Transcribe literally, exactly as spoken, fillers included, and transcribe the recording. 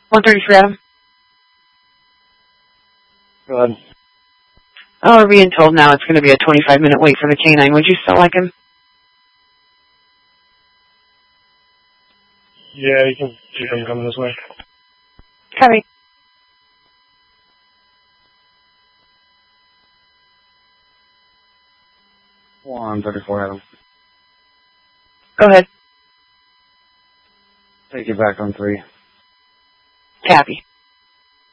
one thirty-three, Adam. Go ahead. Oh, we're being told now it's going to be a twenty-five minute wait for the canine. Would you still like him? Yeah, you can see him coming this way. Copy. one thirty-four, Adam. Go ahead. Take you back on three. Copy.